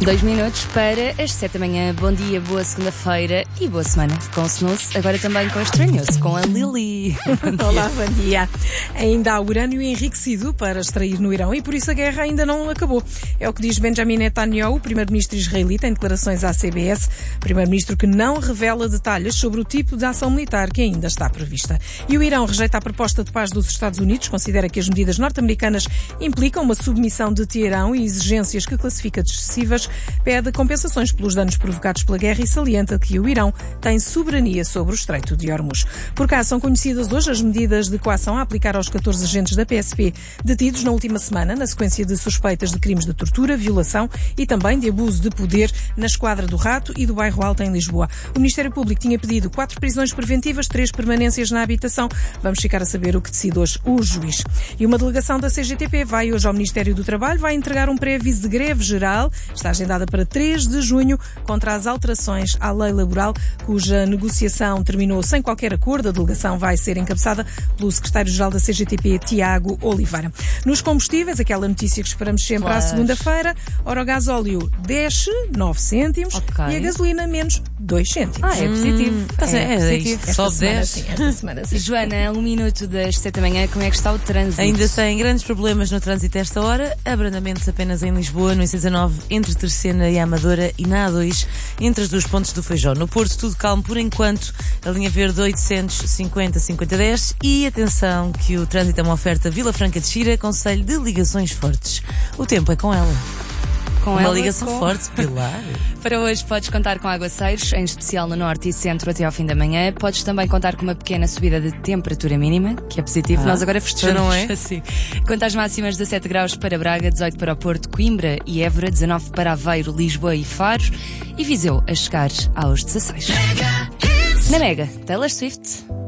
2 minutos para as 7 da manhã. Bom dia, boa segunda-feira e boa semana com o Snooze. Agora também com Estranhos, com a Lili. Olá, bom dia. Ainda há urânio enriquecido para extrair no Irão e por isso a guerra ainda não acabou. É o que diz Benjamin Netanyahu, o primeiro-ministro israelita, em declarações à CBS. Primeiro-ministro que não revela detalhes sobre o tipo de ação militar que ainda está prevista. E o Irão rejeita a proposta de paz dos Estados Unidos, considera que as medidas norte-americanas implicam uma submissão de Teherão e exigências que classifica de excessivas, pede compensações pelos danos provocados pela guerra e salienta que o Irão tem soberania sobre o Estreito de Hormuz. Por cá são conhecidas hoje as medidas de coação a aplicar aos 14 agentes da PSP detidos na última semana, na sequência de suspeitas de crimes de tortura, violação e também de abuso de poder na Esquadra do Rato e do Bairro Alto em Lisboa. O Ministério Público tinha pedido 4 prisões preventivas, 3 permanências na habitação. Vamos ficar a saber o que decide hoje o juiz. E uma delegação da CGTP vai hoje ao Ministério do Trabalho, vai entregar um pré-aviso de greve geral. Está agendada para 3 de junho contra as alterações à lei laboral, cuja negociação terminou sem qualquer acordo. A delegação vai ser encabeçada pelo secretário-geral da CGTP, Tiago Oliveira. Nos combustíveis, aquela notícia que esperamos sempre à segunda-feira, ora o gasóleo desce 9 cêntimos e a gasolina menos 2 cêntimos. É positivo. É positivo. Só 10. Esta semana sim. Joana, 1 minuto das 7 da manhã, como é que está o trânsito? Ainda sem grandes problemas no trânsito a esta hora, abrandamentos apenas em Lisboa, no IC19, entre Terceira e Amadora, e na A2, entre as duas pontes do Feijó. No Porto, tudo calmo por enquanto, a linha verde 850-5010, e atenção que o trânsito é uma oferta Vila Franca de Xira, concelho de ligações fortes. O tempo é com ela. Com uma ela, ligação forte, Pilar. Para hoje podes contar com aguaceiros, em especial no norte e centro até ao fim da manhã. Podes também contar com uma pequena subida de temperatura mínima, que é positivo. Nós agora festejamos, não é? Assim. Quanto às máximas, 17 graus para Braga, 18 para o Porto, Coimbra e Évora, 19 para Aveiro, Lisboa e Faro, e Viseu a chegar aos 16. Na Mega, Taylor Swift.